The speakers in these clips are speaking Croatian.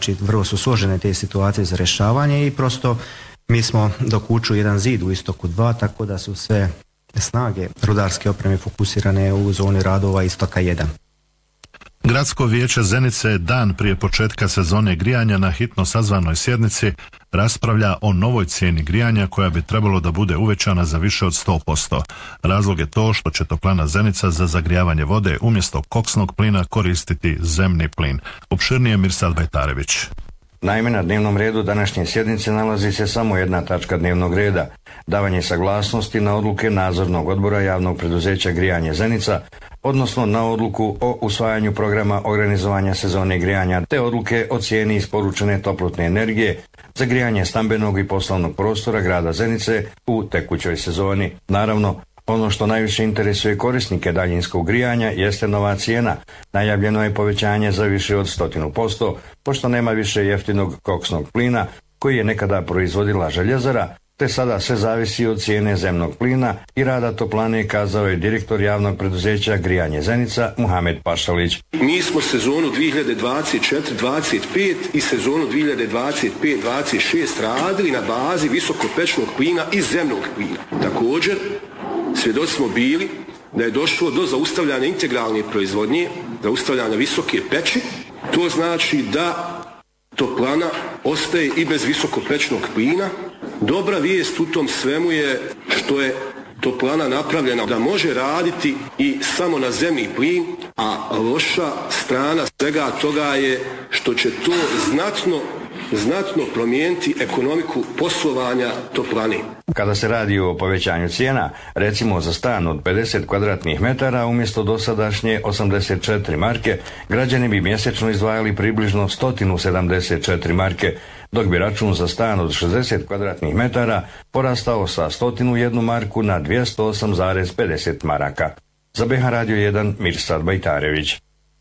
znači vrlo su složene te situacije za rješavanje i prosto mi smo do kuću jedan zid u Istoku 2, tako da su sve snage rudarske opreme fokusirane u zoni radova Istoka 1. Gradsko vijeće Zenice dan prije početka sezone grijanja na hitno sazvanoj sjednici raspravlja o novoj cijeni grijanja koja bi trebalo da bude uvećana za više od 100%. Razlog je to što će toplana Zenica za zagrijavanje vode umjesto koksnog plina koristiti zemni plin. Opširnije Mirsad Bajtarević. Naime, na dnevnom redu današnje sjednice nalazi se samo jedna tačka dnevnog reda, davanje saglasnosti na odluke nadzornog odbora javnog preduzeća Grijanje Zenica, odnosno na odluku o usvajanju programa organizovanja sezone grijanja te odluke o cijeni isporučene toplotne energije za grijanje stambenog i poslovnog prostora grada Zenice u tekućoj sezoni. Naravno, ono što najviše interesuje korisnike daljinskog grijanja jeste nova cijena. Najavljeno je povećanje za više od 100%, pošto nema više jeftinog koksnog plina koji je nekada proizvodila željezara, te sada sve zavisi od cijene zemnog plina i rada toplane, kazao je direktor javnog preduzeća Grijanje Zenica Muhamed Pašalić. Mi smo sezonu 2024-25 i sezonu 2025-26 radili na bazi visokopečnog plina i zemnog plina. Također, svjedoci smo bili da je došlo do zaustavljanja integralne proizvodnje, zaustavljanja visoke peći. To znači da toplana ostaje i bez visokopečnog plina. Dobra vijest u tom svemu je što je toplana napravljena da može raditi i samo na zemni plin, a loša strana svega toga je što će to znatno promijeniti ekonomiku poslovanja toplane. Kada se radi o povećanju cijena, recimo za stan od 50 kvadratnih metara umjesto dosadašnje 84 marke, građani bi mjesečno izdvajali približno 174 marke, dok bi račun za stan od 60 kvadratnih metara porastao sa 101 marku na 208,50 maraka. Za BH Radio 1 Mirsad Bajtarević.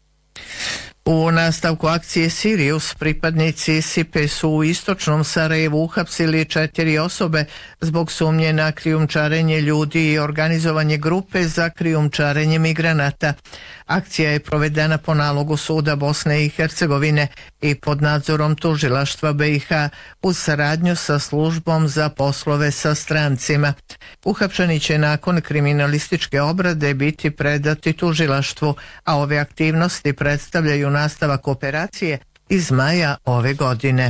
U nastavku akcije Sirius pripadnici SIPE su u istočnom Sarajevu uhapsili 4 osobe zbog sumnje na krijumčarenje ljudi i organizovanje grupe za krijumčarenje migranata. Akcija je provedena po nalogu Suda Bosne i Hercegovine i pod nadzorom Tužilaštva BiH uz saradnju sa službom za poslove sa strancima. Uhapšeni će nakon kriminalističke obrade biti predati tužilaštvu, a ove aktivnosti predstavljaju nastavak operacije iz maja ove godine.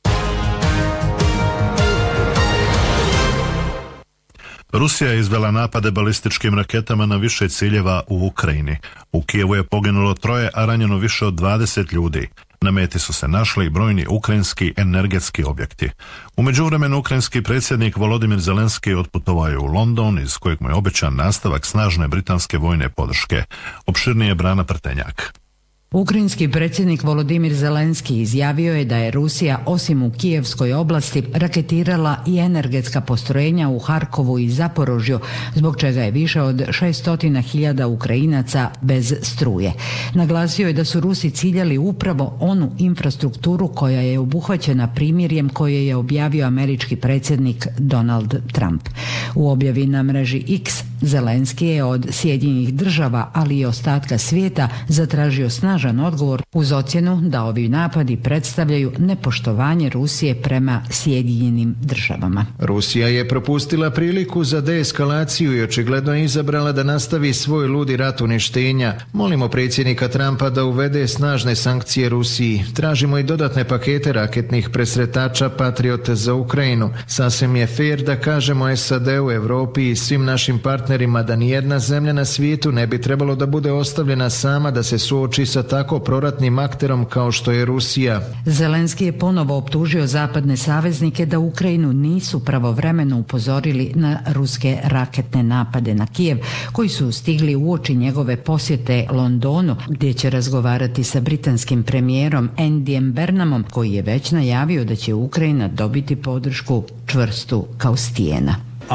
Rusija je izvela napade balističkim raketama na više ciljeva u Ukrajini. U Kijevu je poginulo 3, a ranjeno više od 20 ljudi. Na meti su se našli i brojni ukrajinski energetski objekti. U međuvremenu ukrajinski predsjednik Volodimir Zelenski otputovao je u London, iz kojeg mu je obećan nastavak snažne britanske vojne podrške. Opširnije Brana Prtenjak. Ukrajinski predsjednik Volodimir Zelenski izjavio je da je Rusija osim u Kijevskoj oblasti raketirala i energetska postrojenja u Harkovu i Zaporožju, zbog čega je više od 600.000 Ukrajinaca bez struje. Naglasio je da su Rusi ciljali upravo onu infrastrukturu koja je obuhvaćena primirjem koje je objavio američki predsjednik Donald Trump. U objavi na mreži X Zelenski je od Sjedinjenih država, ali i ostatka svijeta zatražio snažan odgovor uz ocjenu da ovi napadi predstavljaju nepoštovanje Rusije prema Sjedinjenim državama. Rusija je propustila priliku za deeskalaciju i očigledno je izabrala da nastavi svoj ludi rat uništenja. Molimo predsjednika Trumpa da uvede snažne sankcije Rusiji. Tražimo i dodatne pakete raketnih presretača Patriot za Ukrajinu. Sasvim je fair da kažemo SAD-u, Europi i svim našim partnerima da nijedna zemlja na svijetu ne bi trebalo da bude ostavljena sama da se suoči sa tako proratnim akterom kao što je Rusija. Zelenski je ponovo optužio zapadne saveznike da Ukrajinu nisu pravovremeno upozorili na ruske raketne napade na Kijev, koji su stigli uoči njegove posjete Londonu, gdje će razgovarati sa britanskim premijerom Andyjem Burnhamom, koji je već najavio da će Ukrajina dobiti podršku čvrstu kao stijena.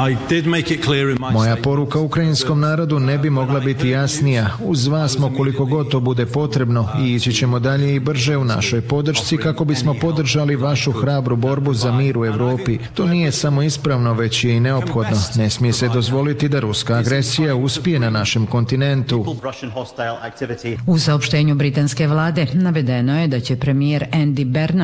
Moja poruka ukrajinskom narodu ne bi mogla biti jasnija. Uz vas smo koliko god to bude potrebno i ići ćemo dalje i brže u našoj podršci kako bismo podržali vašu hrabru borbu za mir u Europi. To nije samo ispravno, već je i neophodno. Ne smije se dozvoliti da ruska agresija uspije na našem kontinentu. U saopštenju britanske vlade navedeno je da će premijer Andy Burnham